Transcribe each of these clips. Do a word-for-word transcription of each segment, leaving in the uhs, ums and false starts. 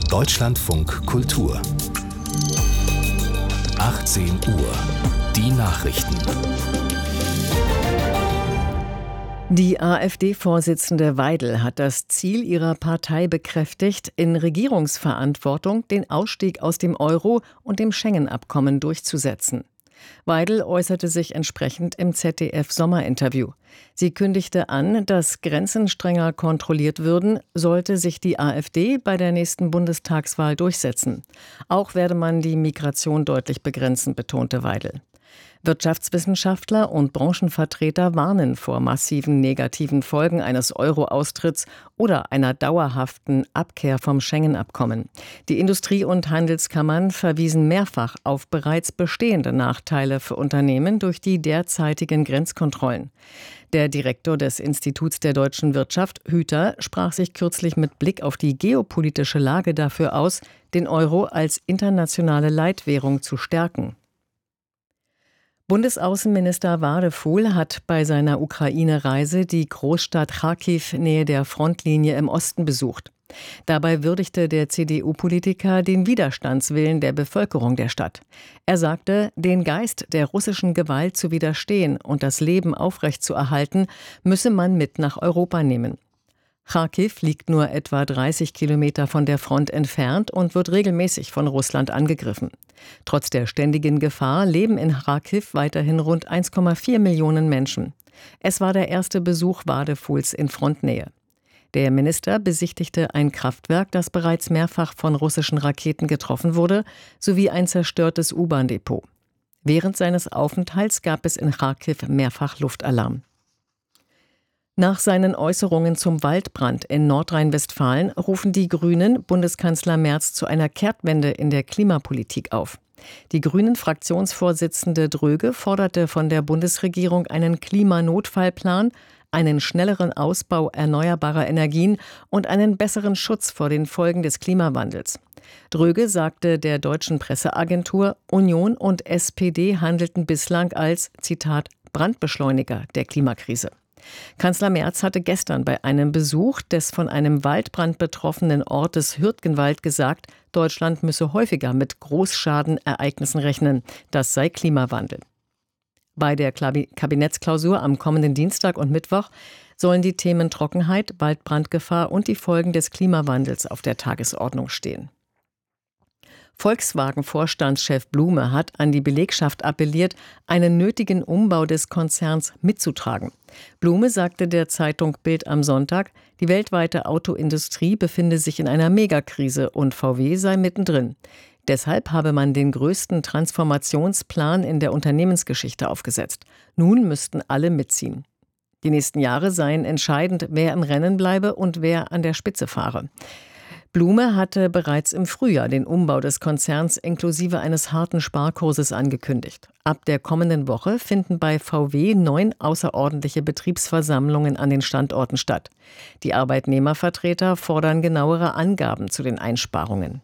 Deutschlandfunk Kultur. achtzehn Uhr. Die Nachrichten. Die AfD-Vorsitzende Weidel hat das Ziel ihrer Partei bekräftigt, in Regierungsverantwortung den Ausstieg aus dem Euro und dem Schengen-Abkommen durchzusetzen. Weidel äußerte sich entsprechend im Z D F-Sommerinterview. Sie kündigte an, dass Grenzen strenger kontrolliert würden, sollte sich die AfD bei der nächsten Bundestagswahl durchsetzen. Auch werde man die Migration deutlich begrenzen, betonte Weidel. Wirtschaftswissenschaftler und Branchenvertreter warnen vor massiven negativen Folgen eines Euro-Austritts oder einer dauerhaften Abkehr vom Schengen-Abkommen. Die Industrie- und Handelskammern verwiesen mehrfach auf bereits bestehende Nachteile für Unternehmen durch die derzeitigen Grenzkontrollen. Der Direktor des Instituts der deutschen Wirtschaft, Hüter, sprach sich kürzlich mit Blick auf die geopolitische Lage dafür aus, den Euro als internationale Leitwährung zu stärken. Bundesaußenminister Wadefuhl hat bei seiner Ukraine-Reise die Großstadt Charkiw nähe der Frontlinie im Osten besucht. Dabei würdigte der C D U-Politiker den Widerstandswillen der Bevölkerung der Stadt. Er sagte, den Geist der russischen Gewalt zu widerstehen und das Leben aufrechtzuerhalten, müsse man mit nach Europa nehmen. Charkiw liegt nur etwa dreißig Kilometer von der Front entfernt und wird regelmäßig von Russland angegriffen. Trotz der ständigen Gefahr leben in Charkiw weiterhin rund eins Komma vier Millionen Menschen. Es war der erste Besuch Wadefuhls in Frontnähe. Der Minister besichtigte ein Kraftwerk, das bereits mehrfach von russischen Raketen getroffen wurde, sowie ein zerstörtes U-Bahn-Depot. Während seines Aufenthalts gab es in Charkiw mehrfach Luftalarm. Nach seinen Äußerungen zum Waldbrand in Nordrhein-Westfalen rufen die Grünen Bundeskanzler Merz zu einer Kehrtwende in der Klimapolitik auf. Die Grünen-Fraktionsvorsitzende Dröge forderte von der Bundesregierung einen Klimanotfallplan, einen schnelleren Ausbau erneuerbarer Energien und einen besseren Schutz vor den Folgen des Klimawandels. Dröge sagte der deutschen Presseagentur, Union und S P D handelten bislang als, Zitat, Brandbeschleuniger der Klimakrise. Kanzler Merz hatte gestern bei einem Besuch des von einem Waldbrand betroffenen Ortes Hürtgenwald gesagt, Deutschland müsse häufiger mit Großschadenereignissen rechnen. Das sei Klimawandel. Bei der Kabinettsklausur am kommenden Dienstag und Mittwoch sollen die Themen Trockenheit, Waldbrandgefahr und die Folgen des Klimawandels auf der Tagesordnung stehen. Volkswagen-Vorstandschef Blume hat an die Belegschaft appelliert, einen nötigen Umbau des Konzerns mitzutragen. Blume sagte der Zeitung Bild am Sonntag, die weltweite Autoindustrie befinde sich in einer Megakrise und V W sei mittendrin. Deshalb habe man den größten Transformationsplan in der Unternehmensgeschichte aufgesetzt. Nun müssten alle mitziehen. Die nächsten Jahre seien entscheidend, wer im Rennen bleibe und wer an der Spitze fahre. Blume hatte bereits im Frühjahr den Umbau des Konzerns inklusive eines harten Sparkurses angekündigt. Ab der kommenden Woche finden bei V W neun außerordentliche Betriebsversammlungen an den Standorten statt. Die Arbeitnehmervertreter fordern genauere Angaben zu den Einsparungen.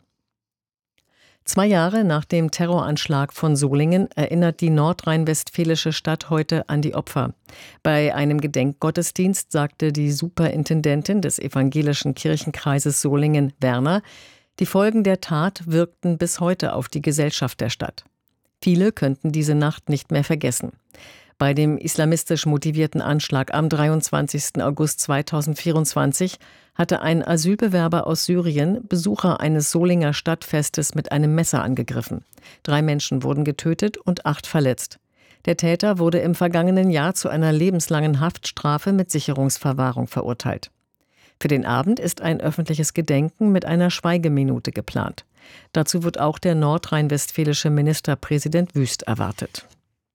Zwei Jahre nach dem Terroranschlag von Solingen erinnert die nordrhein-westfälische Stadt heute an die Opfer. Bei einem Gedenkgottesdienst sagte die Superintendentin des evangelischen Kirchenkreises Solingen, Werner, die Folgen der Tat wirkten bis heute auf die Gesellschaft der Stadt. Viele könnten diese Nacht nicht mehr vergessen. Bei dem islamistisch motivierten Anschlag am dreiundzwanzigsten August zweitausendvierundzwanzig hatte ein Asylbewerber aus Syrien Besucher eines Solinger Stadtfestes mit einem Messer angegriffen. Drei Menschen wurden getötet und acht verletzt. Der Täter wurde im vergangenen Jahr zu einer lebenslangen Haftstrafe mit Sicherungsverwahrung verurteilt. Für den Abend ist ein öffentliches Gedenken mit einer Schweigeminute geplant. Dazu wird auch der nordrhein-westfälische Ministerpräsident Wüst erwartet.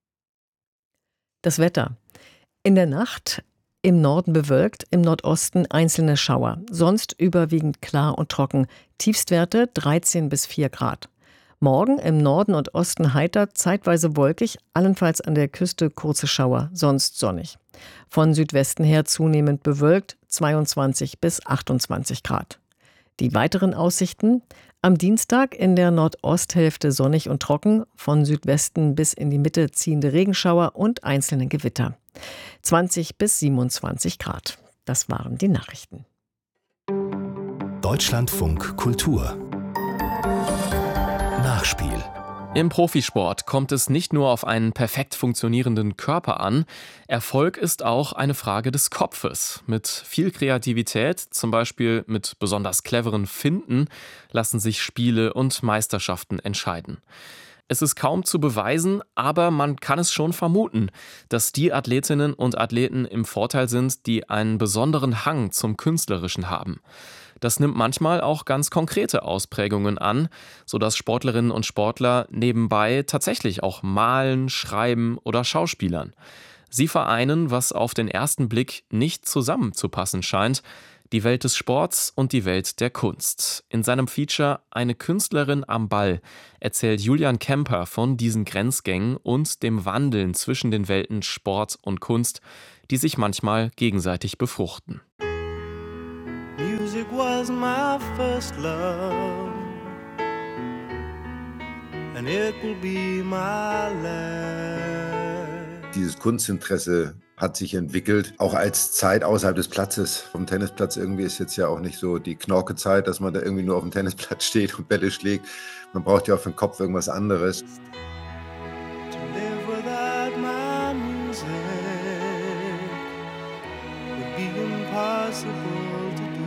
Das Wetter. In der Nacht im Norden bewölkt, im Nordosten einzelne Schauer. Sonst überwiegend klar und trocken. Tiefstwerte dreizehn bis vier Grad. Morgen im Norden und Osten heiter, zeitweise wolkig, allenfalls an der Küste kurze Schauer, sonst sonnig. Von Südwesten her zunehmend bewölkt, zweiundzwanzig bis achtundzwanzig Grad. Die weiteren Aussichten: am Dienstag in der Nordosthälfte sonnig und trocken, von Südwesten bis in die Mitte ziehende Regenschauer und einzelne Gewitter. zwanzig bis siebenundzwanzig Grad. Das waren die Nachrichten. Deutschlandfunk Kultur Hörspiel. Im Profisport kommt es nicht nur auf einen perfekt funktionierenden Körper an, Erfolg ist auch eine Frage des Kopfes. Mit viel Kreativität, zum Beispiel mit besonders cleveren Finten, lassen sich Spiele und Meisterschaften entscheiden. Es ist kaum zu beweisen, aber man kann es schon vermuten, dass die Athletinnen und Athleten im Vorteil sind, die einen besonderen Hang zum Künstlerischen haben. Das nimmt manchmal auch ganz konkrete Ausprägungen an, sodass Sportlerinnen und Sportler nebenbei tatsächlich auch malen, schreiben oder schauspielern. Sie vereinen, was auf den ersten Blick nicht zusammenzupassen scheint, die Welt des Sports und die Welt der Kunst. In seinem Feature »Eine Künstlerin am Ball« erzählt Julian Kemper von diesen Grenzgängen und dem Wandeln zwischen den Welten Sport und Kunst, die sich manchmal gegenseitig befruchten. Music was my first love, and it will be my last. Dieses Kunstinteresse hat sich entwickelt, auch als Zeit außerhalb des Platzes. Vom Tennisplatz irgendwie ist jetzt ja auch nicht so die Knorke-Zeit, dass man da irgendwie nur auf dem Tennisplatz steht und Bälle schlägt. Man braucht ja auch für den Kopf irgendwas anderes. To live without my music would be impossible to do.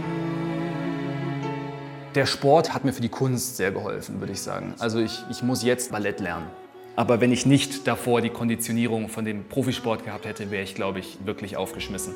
Der Sport hat mir für die Kunst sehr geholfen, würde ich sagen. Also ich, ich muss jetzt Ballett lernen. Aber wenn ich nicht davor die Konditionierung von dem Profisport gehabt hätte, wäre ich, glaube ich, wirklich aufgeschmissen.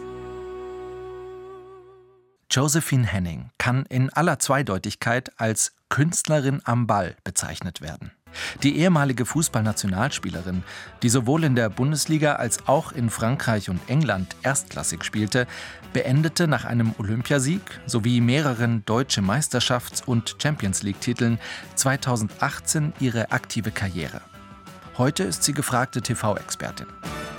Josephine Henning kann in aller Zweideutigkeit als Künstlerin am Ball bezeichnet werden. Die ehemalige Fußballnationalspielerin, die sowohl in der Bundesliga als auch in Frankreich und England erstklassig spielte, beendete nach einem Olympiasieg sowie mehreren deutsche Meisterschafts- und Champions-League-Titeln zweitausendachtzehn ihre aktive Karriere. Heute ist sie gefragte T V-Expertin.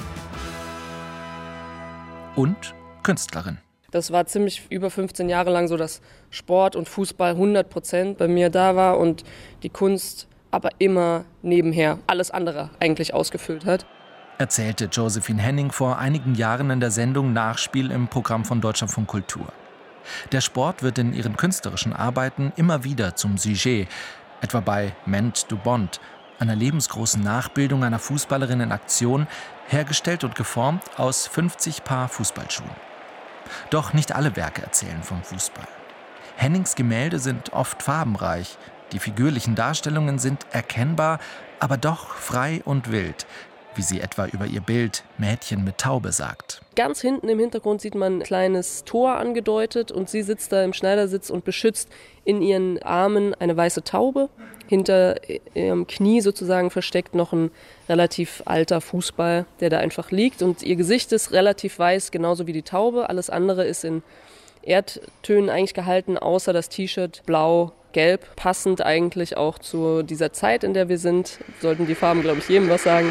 Und Künstlerin. Das war ziemlich über fünfzehn Jahre lang so, dass Sport und Fußball hundert Prozent bei mir da war und die Kunst aber immer nebenher alles andere eigentlich ausgefüllt hat. Erzählte Josephine Henning vor einigen Jahren in der Sendung Nachspiel im Programm von Deutschlandfunk Kultur. Der Sport wird in ihren künstlerischen Arbeiten immer wieder zum Sujet, etwa bei Ment du Bond, einer lebensgroßen Nachbildung einer Fußballerin in Aktion, hergestellt und geformt aus fünfzig Paar Fußballschuhen. Doch nicht alle Werke erzählen vom Fußball. Hennings Gemälde sind oft farbenreich, die figürlichen Darstellungen sind erkennbar, aber doch frei und wild, wie sie etwa über ihr Bild »Mädchen mit Taube« sagt. Ganz hinten im Hintergrund sieht man ein kleines Tor angedeutet und sie sitzt da im Schneidersitz und beschützt in ihren Armen eine weiße Taube. Hinter ihrem Knie sozusagen versteckt noch ein relativ alter Fußball, der da einfach liegt. Und ihr Gesicht ist relativ weiß, genauso wie die Taube. Alles andere ist in Erdtönen eigentlich gehalten, außer das T-Shirt blau-gelb. Passend eigentlich auch zu dieser Zeit, in der wir sind. Sollten die Farben, glaube ich, jedem was sagen.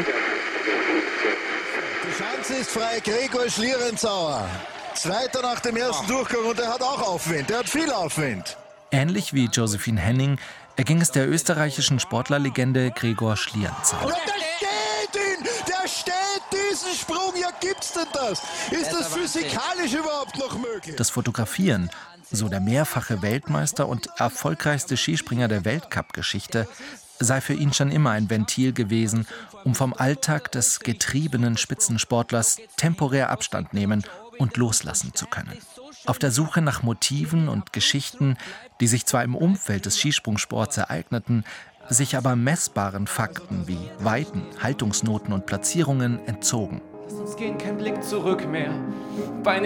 Die Schanze ist frei, Gregor Schlierenzauer. Zweiter nach dem ersten Durchgang und er hat auch Aufwind, er hat viel Aufwind. Ähnlich wie Josephine Henning erging es der österreichischen Sportlerlegende Gregor Schlierenzauer. Und der steht ihn, der steht diesen Sprung, ja gibt's denn das? Ist das physikalisch überhaupt noch möglich? Das Fotografieren, so der mehrfache Weltmeister und erfolgreichste Skispringer der Weltcup-Geschichte, sei für ihn schon immer ein Ventil gewesen, um vom Alltag des getriebenen Spitzensportlers temporär Abstand nehmen und loslassen zu können. Auf der Suche nach Motiven und Geschichten, die sich zwar im Umfeld des Skisprungsports ereigneten, sich aber messbaren Fakten wie Weiten, Haltungsnoten und Platzierungen entzogen. Lass uns gehen, kein Blick zurück mehr. Beine